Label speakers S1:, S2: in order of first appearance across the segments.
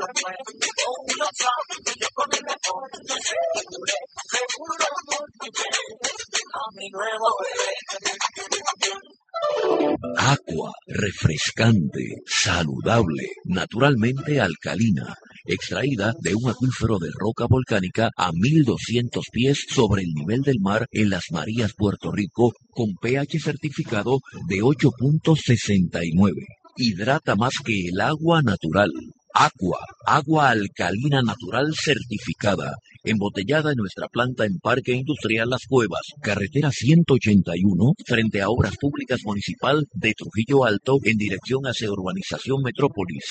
S1: Agua refrescante, saludable, naturalmente alcalina, extraída de un acuífero de roca volcánica a 1200 pies sobre el nivel del mar en Las Marías, Puerto Rico, con pH certificado de 8.69. Hidrata más que el agua natural. Agua alcalina natural certificada, embotellada en nuestra planta en Parque Industrial Las Cuevas, carretera 181, frente a Obras Públicas Municipal de Trujillo Alto, en dirección hacia Urbanización Metrópolis,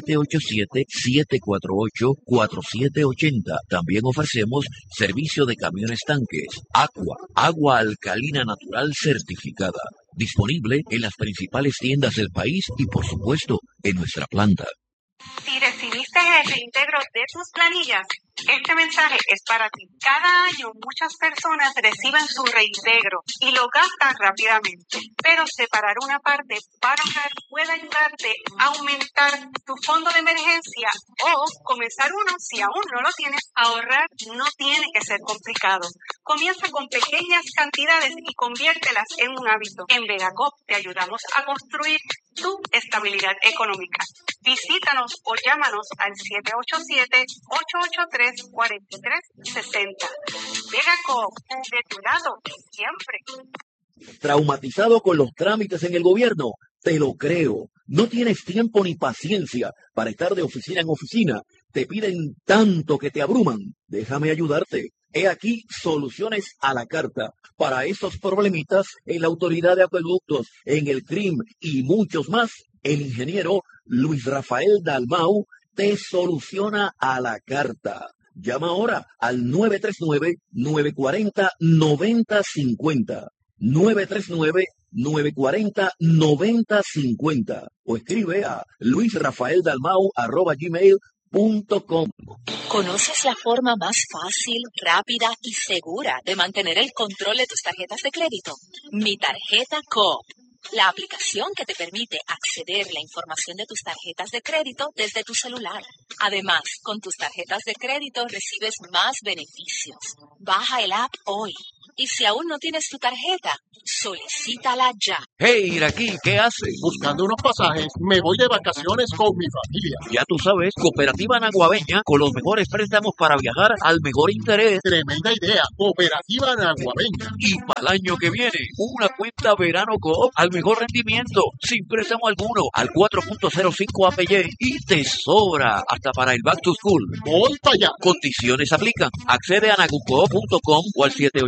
S1: 787-748-4780. También ofrecemos servicio de camiones tanques. Agua alcalina natural certificada, disponible en las principales tiendas del país y, por supuesto, en nuestra planta.
S2: Si recibiste el reintegro de tus planillas, este mensaje es para ti. Cada año muchas personas reciben su reintegro y lo gastan rápidamente, pero separar una parte para ahorrar puede ayudarte a aumentar tu fondo de emergencia o comenzar uno si aún no lo tienes. Ahorrar no tiene que ser complicado. Comienza con pequeñas cantidades y conviértelas en un hábito. En Vegacop te ayudamos a construir tu estabilidad económica. Visítanos o llámanos al 787-883-4360. Vegacop, de tu lado, siempre.
S1: ¿Traumatizado con los trámites en el gobierno? Te lo creo. No tienes tiempo ni paciencia para estar de oficina en oficina. Te piden tanto que te abruman. Déjame ayudarte. He aquí soluciones a la carta para esos problemitas en la Autoridad de Acueductos, en el CRIM y muchos más. El ingeniero Luis Rafael Dalmau te soluciona a la carta. Llama ahora al 939-940-9050. 939-940-9050 o escribe a luisrafaeldalmau@gmail.com.
S3: ¿Conoces la forma más fácil, rápida y segura de mantener el control de tus tarjetas de crédito? Mi Tarjeta Coop. La aplicación que te permite acceder a la información de tus tarjetas de crédito desde tu celular. Además, con tus tarjetas de crédito recibes más beneficios. Baja el app hoy. Y si aún no tienes tu tarjeta, solicítala ya.
S1: Hey, Iraquí, ¿qué haces?
S4: Buscando unos pasajes, me voy de vacaciones con mi familia.
S1: Ya tú sabes, Cooperativa Naguabeña, con los mejores préstamos para viajar al mejor interés.
S4: Tremenda idea, Cooperativa Naguabeña.
S1: Y para el año que viene, una cuenta Verano Coop al mejor rendimiento, sin préstamo alguno, al 4.05 APY y te sobra hasta para el Back to School.
S4: Voy para allá.
S1: Condiciones aplican. Accede a nagucoop.com o al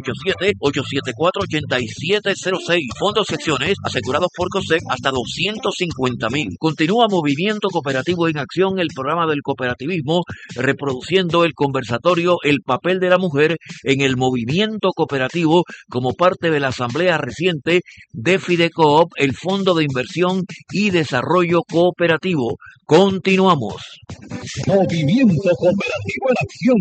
S1: 787-874-8706. Fondos secciones asegurados por COSEC hasta 250,000. Continúa Movimiento Cooperativo en Acción, el programa del cooperativismo, reproduciendo el conversatorio El papel de la mujer en el movimiento cooperativo como parte de la asamblea reciente de Fidecoop, el Fondo de Inversión y Desarrollo Cooperativo. Continuamos.
S5: Movimiento Cooperativo en Acción.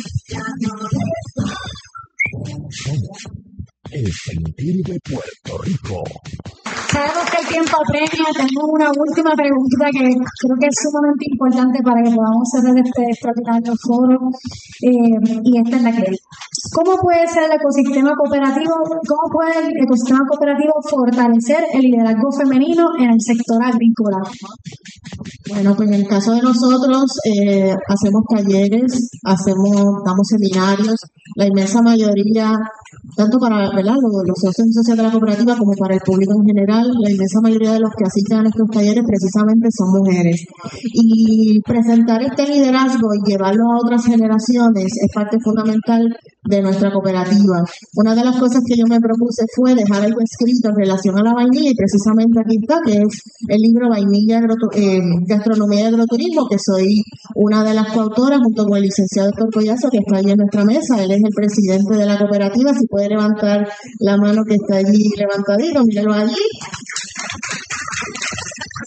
S5: Somos el sentir de Puerto Rico.
S6: Sabemos que el tiempo apremia. Tenemos una última pregunta que creo que es sumamente importante para que podamos cerrar este extraordinario foro. Y esta es la que es. ¿Cómo puede ser el ecosistema cooperativo? ¿Cómo puede el ecosistema cooperativo fortalecer el liderazgo femenino en el sector agrícola?
S7: Bueno, pues en el caso de nosotros hacemos talleres, damos seminarios, la inmensa mayoría, tanto para los socios y socias de la cooperativa como para el público en general, la inmensa mayoría de los que asisten a nuestros talleres precisamente son mujeres. Y presentar este liderazgo y llevarlo a otras generaciones es parte fundamental de nuestra cooperativa. Una de las cosas que yo me propuse fue dejar algo escrito en relación a la vainilla, y precisamente aquí está, que es el libro Vainilla, Gastronomía y Agroturismo, que soy una de las coautoras junto con el licenciado Héctor Collazo, que está allí en nuestra mesa. Él es el presidente de la cooperativa. Si puede levantar la mano que está allí levantadito, mírenlo allí.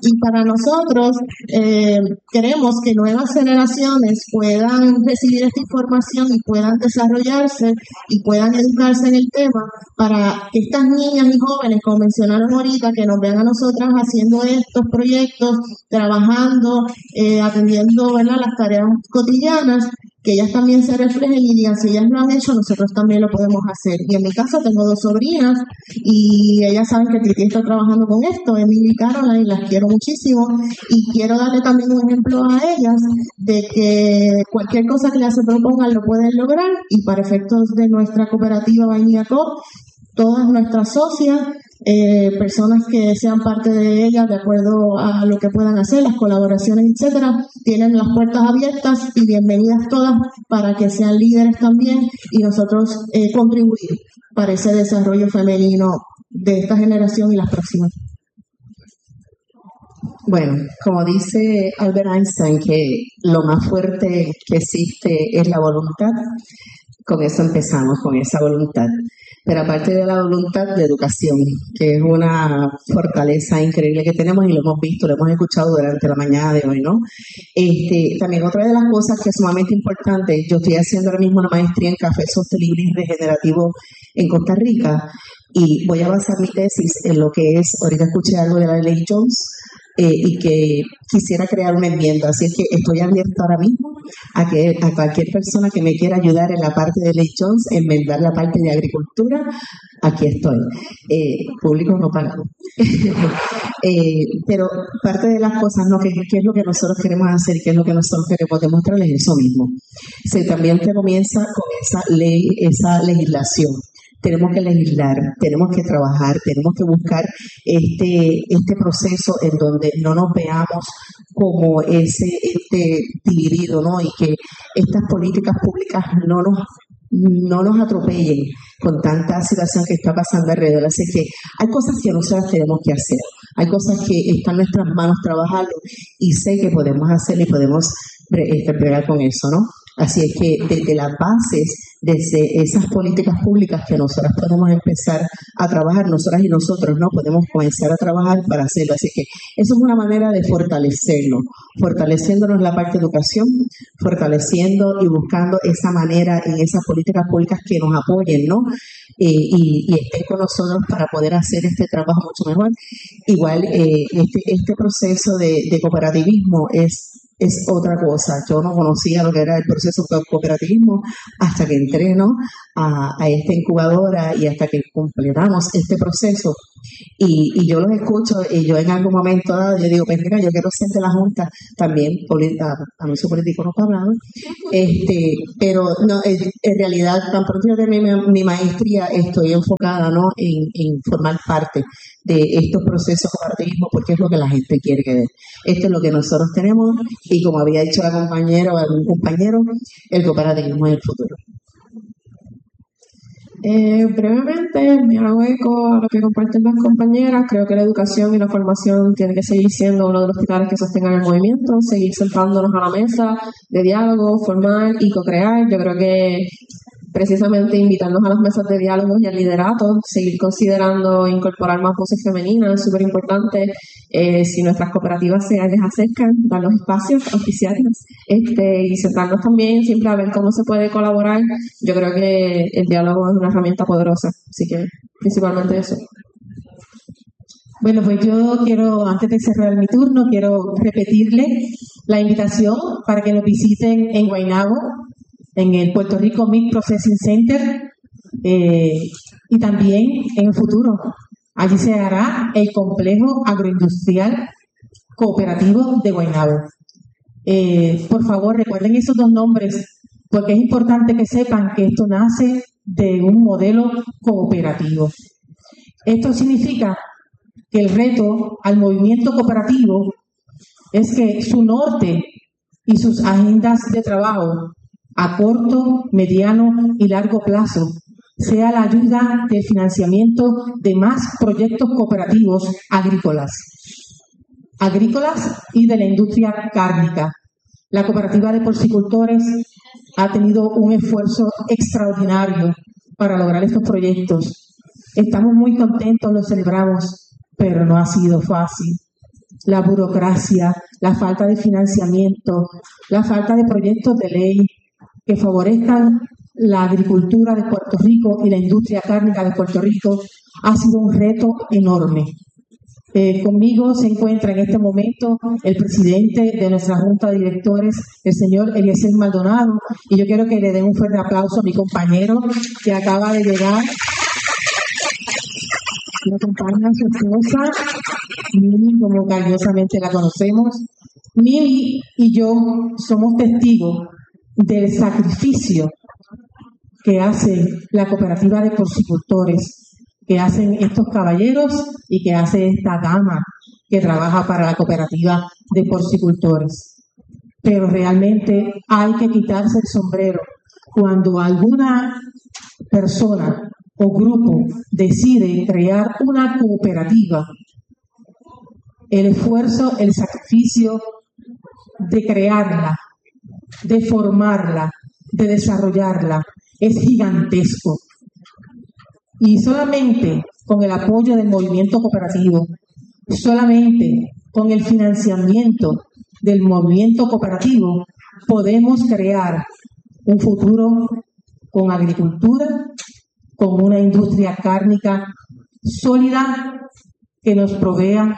S7: Y para nosotros, queremos que nuevas generaciones puedan recibir esta información y puedan desarrollarse y puedan educarse en el tema para que estas niñas y jóvenes, como mencionaron ahorita, que nos vean a nosotras haciendo estos proyectos, trabajando, atendiendo, ¿verdad?, las tareas cotidianas, que ellas también se reflejen y digan, si ellas lo han hecho, nosotros también lo podemos hacer. Y en mi caso tengo 2 sobrinas y ellas saben que Titi está trabajando con esto, Emily y Caroline, las quiero muchísimo y quiero darle también un ejemplo a ellas de que cualquier cosa que ellas se propongan lo pueden lograr, y para efectos de nuestra cooperativa Vainilla Coop, todas nuestras socias, personas que sean parte de ella de acuerdo a lo que puedan hacer, las colaboraciones, etcétera, tienen las puertas abiertas y bienvenidas todas para que sean líderes también y nosotros contribuir para ese desarrollo femenino de esta generación y las próximas.
S8: Bueno, como dice Albert Einstein, que lo más fuerte que existe es la voluntad, con eso empezamos, con esa voluntad. Pero aparte de la voluntad, de educación, que es una fortaleza increíble que tenemos y lo hemos visto, lo hemos escuchado durante la mañana de hoy, ¿no? También otra de las cosas que es sumamente importante, yo estoy haciendo ahora mismo una maestría en café sostenible y regenerativo en Costa Rica y voy a basar mi tesis en lo que es, ahorita escuché algo de la ley Jones, y que quisiera crear una enmienda. Así es que estoy abierta ahora mismo a cualquier persona que me quiera ayudar en la parte de Ley Jones, enmendar la parte de agricultura. Aquí estoy. Público no pagado. Pero parte de las cosas, ¿no? ¿Qué es lo que nosotros queremos hacer y qué es lo que nosotros queremos demostrarles? Eso mismo. También se comienza con esa legislación. Tenemos que legislar, tenemos que trabajar, tenemos que buscar este proceso en donde no nos veamos como ese dividido, ¿no? Y que estas políticas públicas no nos atropellen con tanta situación que está pasando alrededor. Así que hay cosas que nosotros tenemos que hacer, hay cosas que están en nuestras manos trabajarlo y sé que podemos hacerlo y podemos bregar con eso, ¿no? Así es que desde las bases, desde esas políticas públicas que nosotras podemos empezar a trabajar, nosotras y nosotros, ¿no? Podemos comenzar a trabajar para hacerlo. Así que eso es una manera de fortalecerlo, fortaleciéndonos la parte de educación, fortaleciendo y buscando esa manera en esas políticas públicas que nos apoyen, ¿no? Y estén con nosotros para poder hacer este trabajo mucho mejor. Igual, este proceso de cooperativismo es otra cosa. Yo no conocía lo que era el proceso de cooperativismo hasta que entré, ¿no?, a esta incubadora y hasta que completamos este proceso. Y yo los escucho y yo en algún momento dado, yo digo, pues mira, yo quiero ser de la Junta también, anuncio político no hablado, pero no, en realidad tan pronto yo terminé mi maestría estoy enfocada, ¿no?, en formar parte de estos procesos de cooperativismo porque es lo que la gente quiere que vea. Esto es lo que nosotros tenemos y como había dicho la compañera o algún compañero, el cooperativismo es el futuro.
S9: Brevemente, me hago eco a lo que comparten las compañeras. Creo que la educación y la formación tiene que seguir siendo uno de los pilares que sostengan el movimiento, seguir sentándonos a la mesa de diálogo, formar y co-crear. Yo creo que precisamente invitarnos a las mesas de diálogo y al liderato, seguir considerando incorporar más voces femeninas, es súper importante. Si nuestras cooperativas se les acercan, dar los espacios oficiales y sentarnos también siempre a ver cómo se puede colaborar. Yo creo que el diálogo es una herramienta poderosa, así que principalmente eso.
S10: Bueno, pues yo quiero, antes de cerrar mi turno, quiero repetirle la invitación para que nos visiten en Guaynabo, en el Puerto Rico Meat Processing Center, y también en el futuro. Allí se hará el complejo agroindustrial cooperativo de Guaynabo. Por favor, recuerden esos 2 nombres, porque es importante que sepan que esto nace de un modelo cooperativo. Esto significa que el reto al movimiento cooperativo es que su norte y sus agendas de trabajo a corto, mediano y largo plazo sea la ayuda del financiamiento de más proyectos cooperativos agrícolas y de la industria cárnica. La cooperativa de porcicultores ha tenido un esfuerzo extraordinario para lograr estos proyectos. Estamos muy contentos, lo celebramos, pero no ha sido fácil. la burocracia, la falta de financiamiento, la falta de proyectos de ley que favorezcan la agricultura de Puerto Rico y la industria cárnica de Puerto Rico ha sido un reto enorme. Conmigo se encuentra en este momento el presidente de nuestra Junta de Directores, el señor Eliezer Maldonado, y yo quiero que le den un fuerte aplauso a mi compañero que acaba de llegar. Me acompaña su esposa, Mili, como cariñosamente la conocemos. Mili y yo somos testigos del sacrificio que hace la cooperativa de porcicultores, que hacen estos caballeros y que hace esta dama que trabaja para la cooperativa de porcicultores. Pero realmente hay que quitarse el sombrero cuando alguna persona o grupo decide crear una cooperativa. El esfuerzo, el sacrificio de crearla, de formarla, de desarrollarla, es gigantesco. Y solamente con el apoyo del movimiento cooperativo, solamente con el financiamiento del movimiento cooperativo, podemos crear un futuro con agricultura, con una industria cárnica sólida que nos provea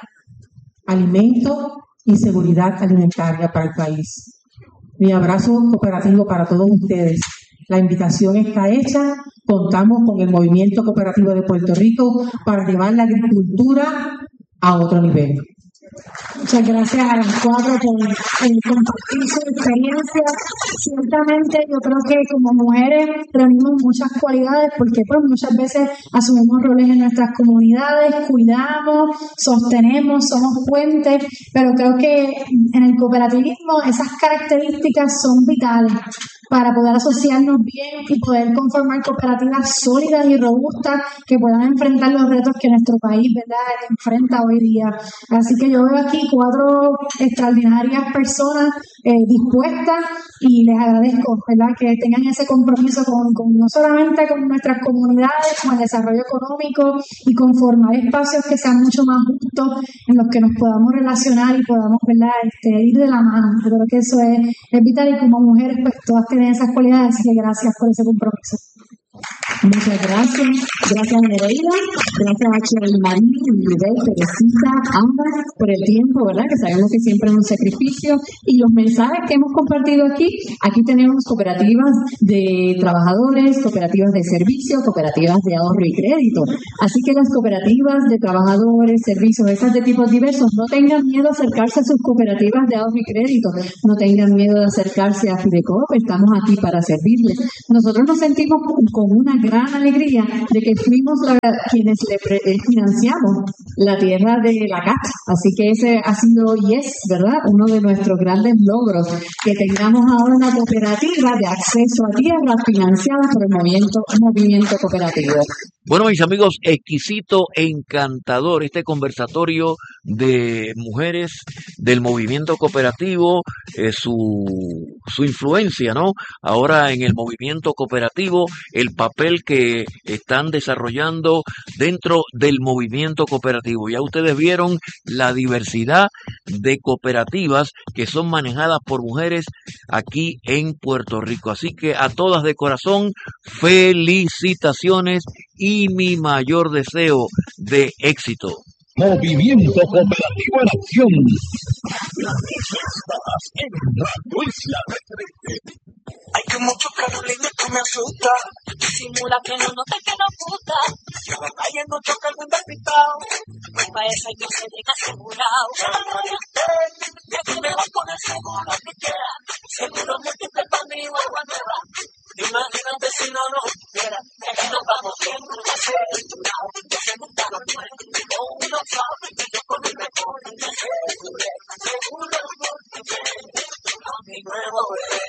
S10: alimento y seguridad alimentaria para el país. Mi abrazo cooperativo para todos ustedes. La invitación está hecha. Contamos con el movimiento cooperativo de Puerto Rico para llevar la agricultura a otro nivel.
S6: Muchas gracias a las cuatro por compartir su experiencia. Ciertamente yo creo que como mujeres reunimos muchas cualidades porque pues muchas veces asumimos roles en nuestras comunidades, cuidamos, sostenemos, somos puentes, pero creo que en el cooperativismo esas características son vitales para poder asociarnos bien y poder conformar cooperativas sólidas y robustas que puedan enfrentar los retos que nuestro país, ¿verdad?, enfrenta hoy día. Así que yo veo aquí cuatro extraordinarias personas dispuestas y les agradezco, ¿verdad?, que tengan ese compromiso con no solamente con nuestras comunidades, con el desarrollo económico y con formar espacios que sean mucho más justos en los que nos podamos relacionar y podamos, ¿verdad?, ir de la mano. Yo creo que eso es vital y como mujeres pues todas tienen esas cualidades, así que gracias por ese compromiso.
S8: Muchas gracias. Gracias, Nereida. Gracias a Chel Marín, Miguel, Teresita, ambas, por el tiempo, ¿verdad? Que sabemos que siempre es un sacrificio. Y los mensajes que hemos compartido aquí, aquí tenemos cooperativas de trabajadores, cooperativas de servicio, cooperativas de ahorro y crédito. Así que las cooperativas de trabajadores, servicios, esas de tipos diversos, no tengan miedo a acercarse a sus cooperativas de ahorro y crédito. No tengan miedo de acercarse a Fidecoop. Estamos aquí para servirles. Nosotros nos sentimos con una gran alegría de que fuimos quienes le financiamos la tierra de la CAT. Así que ese ha sido y es, ¿verdad?, uno de nuestros grandes logros, que tengamos ahora una cooperativa de acceso a tierras financiadas por el movimiento cooperativo.
S1: Bueno, mis amigos, exquisito, encantador este conversatorio de mujeres del movimiento cooperativo, su influencia, ¿no?, ahora en el movimiento cooperativo, el papel que están desarrollando dentro del movimiento cooperativo. Ya ustedes vieron la diversidad de cooperativas que son manejadas por mujeres aquí en Puerto Rico. Así que a todas de corazón, felicitaciones y mi mayor deseo de éxito.
S5: Movimiento Cooperativo en Acción.
S11: Hay que mucho Carolina que me asusta. Simula que no nota que no puta. Si a la calle no choca algún despistado, para eso hay que se llega asegurado. Y aquí me va a poner seguro que quiera. Seguro que te para mí o agua nueva. Imagínate si no nos hubiera. Aquí nos vamos siempre a ser estructurado. Se gustaron nuestros, con unos fados. Y yo con el mejor. Seguro a mi nuevo bebé.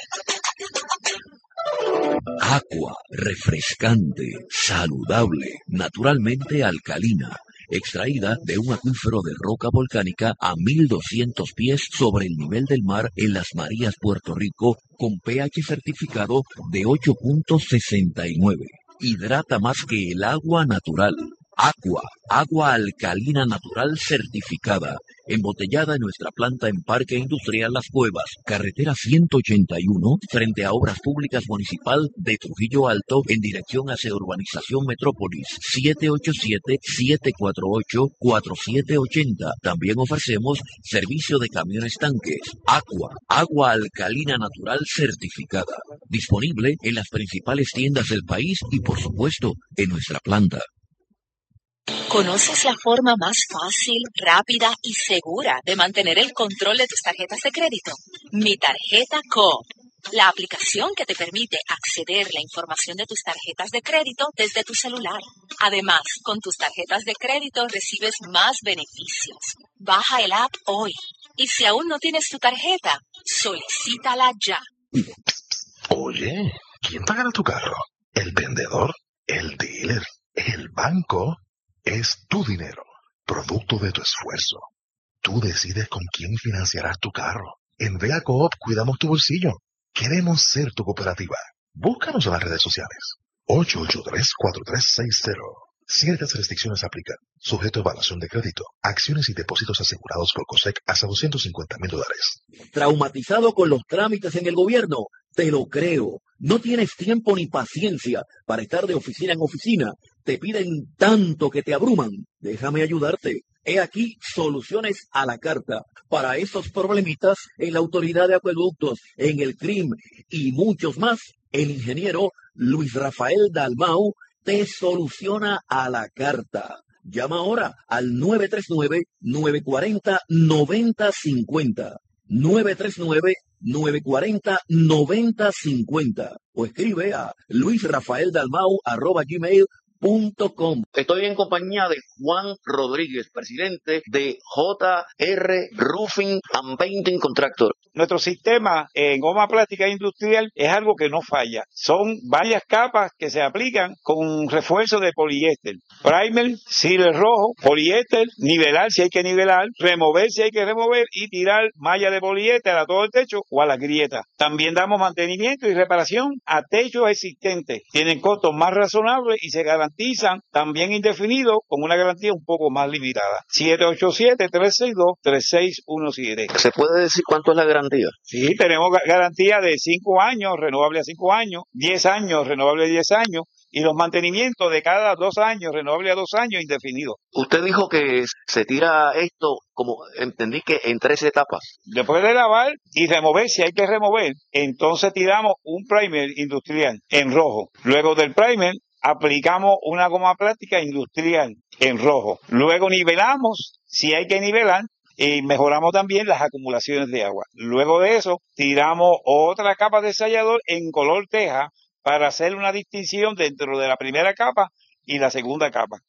S1: Aqua, refrescante, saludable, naturalmente alcalina, extraída de un acuífero de roca volcánica a 1200 pies sobre el nivel del mar en Las Marías, Puerto Rico, con pH certificado de 8.69. Hidrata más que el agua natural. Aqua, agua alcalina natural certificada, embotellada en nuestra planta en Parque Industrial Las Cuevas, carretera 181, frente a Obras Públicas Municipal de Trujillo Alto, en dirección hacia Urbanización Metrópolis, 787-748-4780. También ofrecemos servicio de camiones tanques. Aqua, agua alcalina natural certificada, disponible en las principales tiendas del país y, por supuesto, en nuestra planta.
S3: ¿Conoces la forma más fácil, rápida y segura de mantener el control de tus tarjetas de crédito? Mi Tarjeta Coop, la aplicación que te permite acceder a la información de tus tarjetas de crédito desde tu celular. Además, con tus tarjetas de crédito recibes más beneficios. Baja el app hoy. Y si aún no tienes tu tarjeta, solicítala ya.
S12: Oye, ¿quién pagará tu carro? ¿El vendedor? ¿El dealer? ¿El banco? Es tu dinero, producto de tu esfuerzo. Tú decides con quién financiarás tu carro. En Vega Coop cuidamos tu bolsillo. Queremos ser tu cooperativa. Búscanos en las redes sociales. 883-4360. Ciertas restricciones aplican. Sujeto a evaluación de crédito. Acciones y depósitos asegurados por COSEC hasta $250,000.
S1: ¿Traumatizado con los trámites en el gobierno? Te lo creo. No tienes tiempo ni paciencia para estar de oficina en oficina. Te piden tanto que te abruman. Déjame ayudarte. He aquí soluciones a la carta para esos problemitas en la Autoridad de Acueductos, en el CRIM y muchos más. El ingeniero Luis Rafael Dalmau te soluciona a la carta. Llama ahora al 939-940-9050. 939-940-9050 o escribe a luisrafaeldalmau@gmail.com. Estoy en compañía de Juan Rodríguez, presidente de JR Roofing and Painting Contractor.
S13: Nuestro sistema en goma plástica industrial es algo que no falla. Son varias capas que se aplican con refuerzo de poliéster. Primer, sealer rojo, poliéster, nivelar si hay que nivelar, remover si hay que remover y tirar malla de poliéster a todo el techo o a las grietas. También damos mantenimiento y reparación a techos existentes. Tienen costos más razonables y se garantizan también indefinidos con una garantía un poco más limitada. 787-362-3617.
S1: ¿Se puede decir cuánto es la garantía?
S13: Sí, tenemos garantía de 5 años, renovable a 5 años, 10 años, renovable a 10 años, y los mantenimientos de cada 2 años, renovable a 2 años, indefinido.
S1: Usted dijo que se tira esto, como entendí que en 3 etapas.
S13: Después de lavar y remover, si hay que remover, entonces tiramos un primer industrial en rojo. Luego del primer, aplicamos una goma plástica industrial en rojo. Luego nivelamos, si hay que nivelar, y mejoramos también las acumulaciones de agua. Luego de eso, tiramos otra capa de sellador en color teja para hacer una distinción dentro de la primera capa y la segunda capa.